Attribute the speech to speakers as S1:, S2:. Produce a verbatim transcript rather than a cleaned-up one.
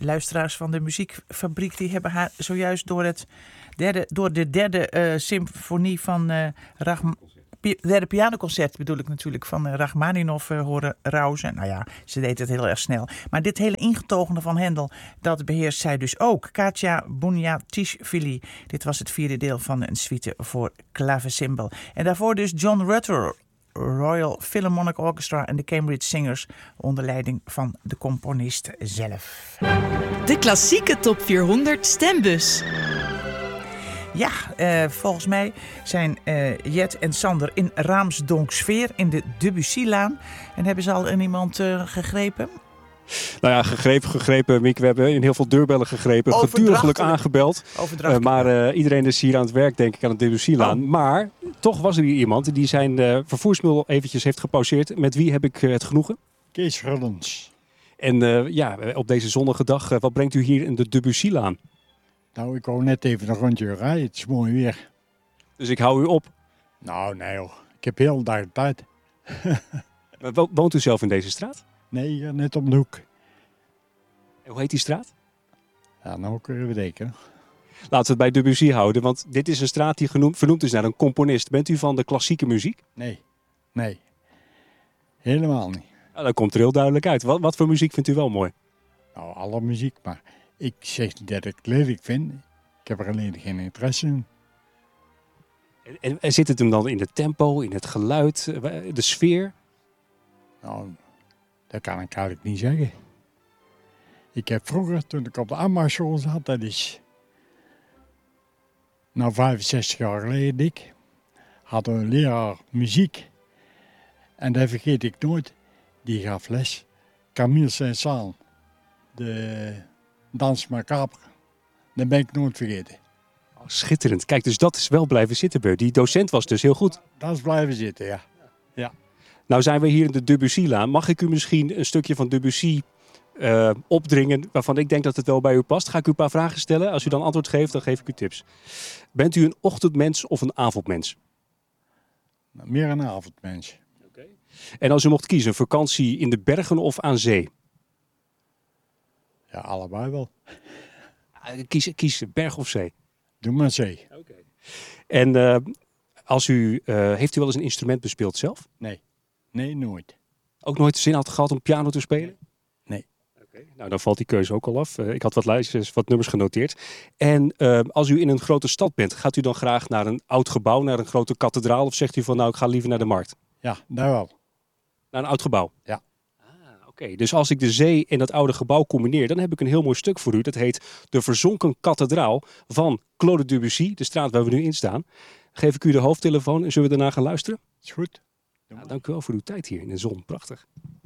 S1: luisteraars van de muziekfabriek die hebben haar zojuist door, het derde, door de derde uh, symfonie van uh, Rachmaninoff, derde pianoconcert bedoel ik natuurlijk, van uh, Rachmaninoff uh, horen rauzen. Nou ja, ze deed het heel erg snel. Maar dit hele ingetogene van Hendel, dat beheerst zij dus ook. Katja Buniatishvili. Dit was het vierde deel van een suite voor klavecimbal. En daarvoor dus John Rutter, Royal Philharmonic Orchestra en de Cambridge Singers onder leiding van de componist zelf.
S2: De klassieke top vierhonderd stembus.
S1: Ja, uh, volgens mij zijn uh, Jet en Sander in Raamsdonksveer in de Debussylaan. En hebben ze al in iemand uh, gegrepen?
S3: Nou ja, gegrepen, gegrepen, Miek. We hebben in heel veel deurbellen gegrepen. Gedurigelijk aangebeld. Uh, maar uh, iedereen is hier aan het werk, denk ik, aan de Debussylaan. Oh. Maar toch was er hier iemand die zijn uh, vervoersmiddel eventjes heeft gepauzeerd. Met wie heb ik uh, het genoegen?
S4: Kees Rullens.
S3: En uh, ja, op deze zonnige dag, uh, wat brengt u hier in de Debussylaan?
S4: Nou, ik wou net even een rondje rijden. Het is mooi weer.
S3: Dus ik hou u op?
S4: Nou, nee hoor. Ik heb heel de dag tijd.
S3: Maar woont u zelf in deze straat?
S4: Nee, net om de hoek.
S3: En hoe heet die straat?
S4: Ja, nou kunnen we denken.
S3: Laten we het bij Debussy houden, want dit is een straat die genoemd, vernoemd is naar een componist. Bent u van de klassieke muziek?
S4: Nee, nee. Helemaal niet.
S3: Nou, dat komt er heel duidelijk uit. Wat, wat voor muziek vindt u wel mooi?
S4: Nou, alle muziek, maar ik zeg niet dat ik het lelijk vind. Ik heb er alleen geen interesse in.
S3: En, en, en zit het hem dan in het tempo, in het geluid, de sfeer?
S4: Nou, dat kan ik eigenlijk niet zeggen. Ik heb vroeger, toen ik op de ambachtsschool zat, dat is nou vijfenzestig jaar geleden dik, hadden we een leraar muziek. En dat vergeet ik nooit. Die gaf les. Camille Saint-Saëns, de Dans Macabre. Dat ben ik nooit vergeten.
S3: Oh, schitterend. Kijk, dus dat is wel blijven zitten, Beu. Die docent was dus heel goed.
S4: Dat is blijven zitten, ja. ja.
S3: Nou zijn we hier in de Debussylaan. Mag ik u misschien een stukje van Debussy uh, opdringen waarvan ik denk dat het wel bij u past? Ga ik u een paar vragen stellen? Als u dan antwoord geeft, dan geef ik u tips. Bent u een ochtendmens of een avondmens?
S4: Nou, meer een avondmens.
S3: Okay. En als u mocht kiezen, vakantie in de bergen of aan zee?
S4: Ja, allebei wel.
S3: Kies, kies berg of zee?
S4: Doe maar zee.
S3: Okay. En uh, als u, uh, heeft u wel eens een instrument bespeeld zelf?
S4: Nee. Nee, nooit.
S3: Ook nooit de zin had gehad om piano te spelen?
S4: Nee.
S3: Okay. Nou, dan valt die keuze ook al af. Uh, ik had wat lijstjes, wat nummers genoteerd. En uh, als u in een grote stad bent, gaat u dan graag naar een oud gebouw, naar een grote kathedraal? Of zegt u van, nou, ik ga liever naar de markt?
S4: Ja, daar wel.
S3: Naar een oud gebouw?
S4: Ja.
S3: Ah, oké. Okay. Dus als ik de zee en dat oude gebouw combineer, dan heb ik een heel mooi stuk voor u. Dat heet De Verzonken Kathedraal van Claude Debussy, de straat waar we nu in staan. Geef ik u de hoofdtelefoon en zullen we daarna gaan luisteren?
S4: Is goed.
S3: Ja, dank u wel voor uw tijd hier in de zon. Prachtig.